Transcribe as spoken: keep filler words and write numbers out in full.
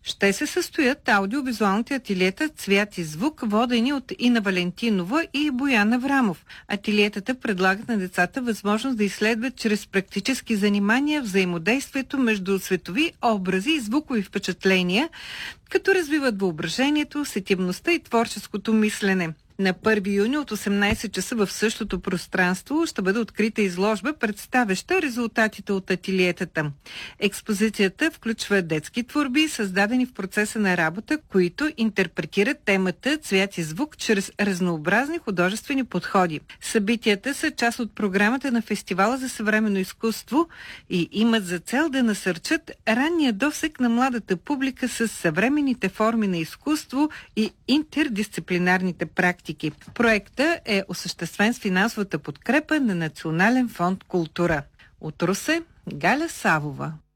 Ще се състоят аудиовизуалните ателиета "Цвят и звук", водени от Ина Валентинова и Боян Аврамов. Ателиетата предлагат на децата възможност да изследват чрез практически занимания взаимодействието между светови образи и звукови впечатления, като развиват въображението, сетивността и творческото мислене. На първи юни от осемнайсет часа в същото пространство ще бъде открита изложба, представяща резултатите от ателиетата. Експозицията включва детски творби, създадени в процеса на работа, които интерпретират темата "Цвят и звук" чрез разнообразни художествени подходи. Събитията са част от програмата на Фестивала за съвременно изкуство и имат за цел да насърчат ранния досег на младата публика с съвременните форми на изкуство и интердисциплинарните практики. Проектът е осъществен с финансовата подкрепа на Национален фонд "Култура". От Русе, Галя Савова.